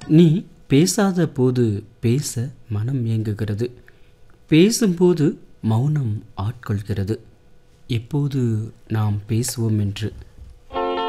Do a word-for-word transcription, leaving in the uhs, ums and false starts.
நீ பேசாத போது பேச மனம் ஏங்குகிறது, பேசும்போது மௌனம் ஆட்கொள்கிறது. எப்போது நாம் பேசுவோம் என்று